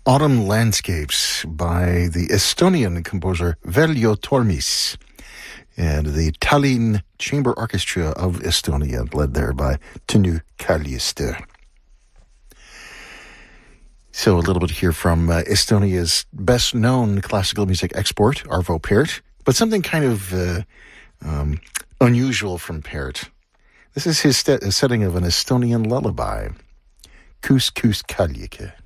Autumn Landscapes by the Estonian composer Veljo Tormis and the Tallinn Chamber Orchestra of Estonia, led there by Tõnu Kaljuste. So a little bit here from Estonia's best-known classical music export, Arvo Pärt, but something kind of unusual from Pärt. This is his setting of an Estonian lullaby, Kuus Kuus Kaljike.